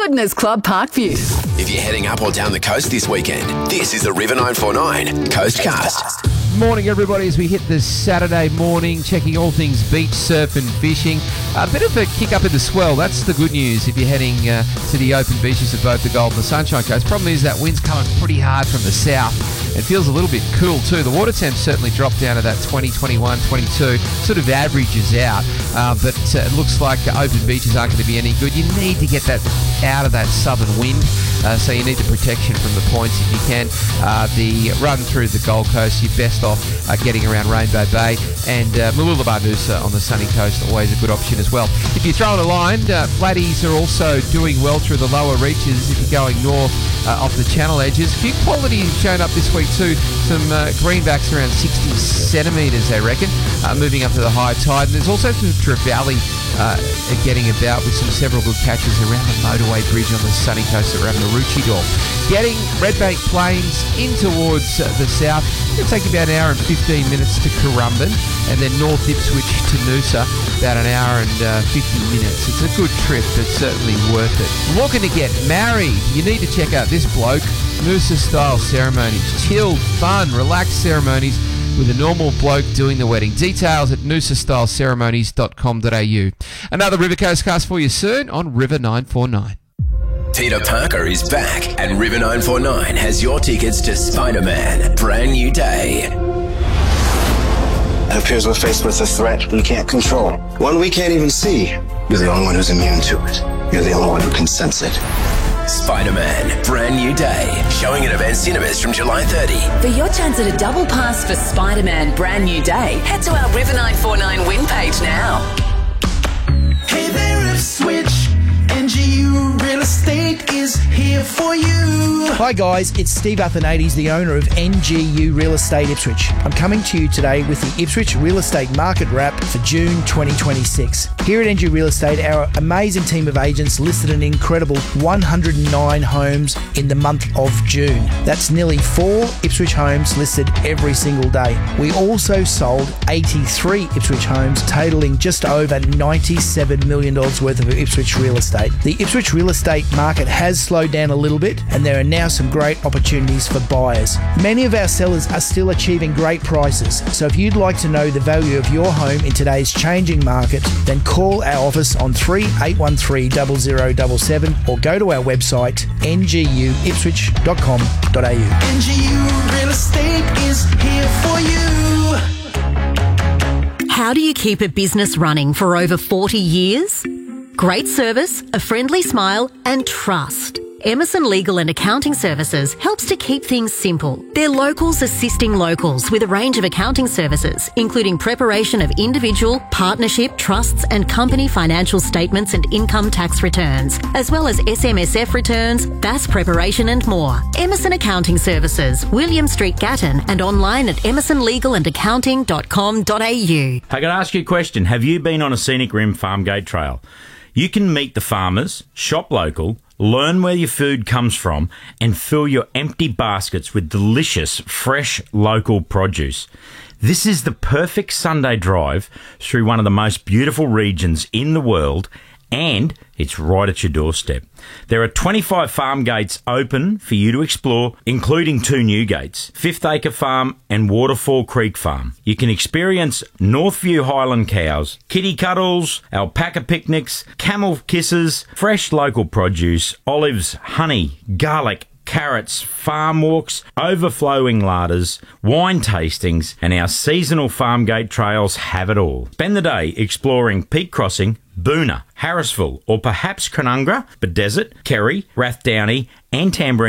Goodness Club Parkview. If you're heading up or down the coast this weekend, this is the River 949 Coastcast. Morning, everybody, as we hit this Saturday morning, checking all things beach, surf and fishing. A bit of a kick up in the swell. That's the good news if you're heading to the open beaches of both the Gold and the Sunshine Coast. Problem is that wind's coming pretty hard from the south. It feels a little bit cool too. The water temps certainly dropped down to that 20, 21, 22, sort of averages out. But it looks like open beaches aren't going to be any good. You need to get that out of that southern wind. So you need the protection from the points if you can. The run through the Gold Coast, you're best off getting around Rainbow Bay, and Mooloolaba Noosa on the sunny coast, always a good option as well. If you're throwing a line, flatties are also doing well through the lower reaches if you're going north off the channel edges. A few quality shown up this week too. Some greenbacks around 60 centimetres, they reckon, moving up to the high tide. And there's also some trevally getting about with several good catches around the motorway bridge on the sunny coast around Maroochydore. Getting Redbank Plains in towards the south, it'll take about an hour and 15 minutes to Currumbin, and then North Ipswich to Noosa, about an hour and 50 minutes. It's a good trip, but certainly worth it. Looking to get married, you need to check out this bloke. Noosa-style ceremonies, chilled, fun, relaxed ceremonies with a normal bloke doing the wedding. Details at noosastyleceremonies.com.au. Another River Coast cast for you soon on River 949. Peter Parker is back, and River 949 has your tickets to Spider-Man Brand New Day. It appears we're faced with a threat we can't control. One we can't even see. You're the only one who's immune to it. You're the only one who can sense it. Spider-Man Brand New Day, showing at Event Cinemas from July 30. For your chance at a double pass for Spider-Man Brand New Day, head to our River 949 win page now. Hey there, Ipswich. NGU Real Estate is here for you. Hi guys, it's Steve Athanades, the owner of NGU Real Estate Ipswich. I'm coming to you today with the Ipswich Real Estate Market Wrap for June 2026. Here at NGU Real Estate, our amazing team of agents listed an incredible 109 homes in the month of June. That's nearly 4 Ipswich homes listed every single day. We also sold 83 Ipswich homes, totaling just over $97 million worth of Ipswich real estate. The Ipswich real estate market has slowed down a little bit, and there are now some great opportunities for buyers. Many of our sellers are still achieving great prices, so if you'd like to know the value of your home in today's changing market, then call our office on 3813 0077 or go to our website nguipswich.com.au. NGU Real Estate is here for you. How do you keep a business running for over 40 years? Great service, a friendly smile, and trust. Emerson Legal and Accounting Services helps to keep things simple. They're locals assisting locals with a range of accounting services, including preparation of individual, partnership, trusts and company financial statements and income tax returns, as well as SMSF returns, BAS preparation and more. Emerson Accounting Services, William Street, Gatton, and online at emersonlegalandaccounting.com.au. I got to ask you a question. Have you been on a scenic rim farm gate trail? You can meet the farmers, shop local, learn where your food comes from, and fill your empty baskets with delicious, fresh, local produce. This is the perfect Sunday drive through one of the most beautiful regions in the world, and it's right at your doorstep. There are 25 farm gates open for you to explore, including 2 new gates, 5th Acre Farm and Waterfall Creek Farm. You can experience Northview Highland cows, kitty cuddles, alpaca picnics, camel kisses, fresh local produce, olives, honey, garlic, carrots, farm walks, overflowing larders, wine tastings, and our seasonal farm gate trails have it all. Spend the day exploring Peak Crossing, Boona, Harrisville, or perhaps Canungra, Bedesert, Kerry, Rathdowney, and Tamborine